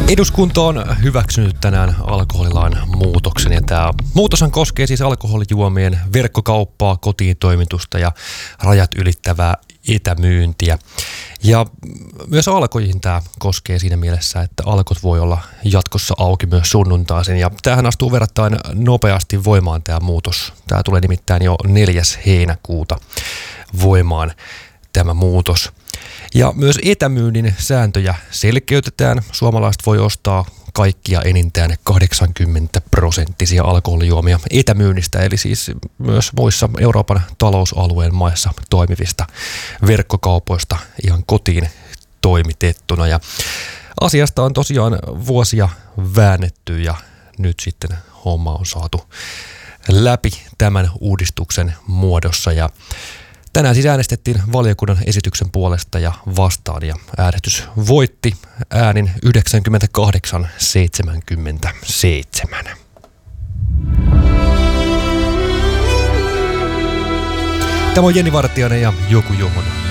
Eduskunta on hyväksynyt tänään alkoholilain muutoksen ja tämä muutoshan koskee siis alkoholijuomien verkkokauppaa, kotiin toimitusta ja rajat ylittävää etämyyntiä. Ja myös alkoihin tämä koskee siinä mielessä, että alkot voi olla jatkossa auki myös sunnuntaisin ja tämähän astuu verrattain nopeasti voimaan tämä muutos. Tämä tulee nimittäin jo 4. heinäkuuta voimaan tämä muutos. Ja myös etämyynnin sääntöjä selkeytetään. Suomalaiset voi ostaa kaikkia enintään 80% alkoholijuomia etämyynnistä, eli siis myös muissa Euroopan talousalueen maissa toimivista verkkokaupoista ihan kotiin toimitettuna. Ja asiasta on tosiaan vuosia väännetty ja nyt sitten homma on saatu läpi tämän uudistuksen muodossa ja tänään siis äänestettiin valiokunnan esityksen puolesta ja vastaan ja äänestys voitti äänin 98-77. Tämä on Jenni Vartiainen ja Joku Johon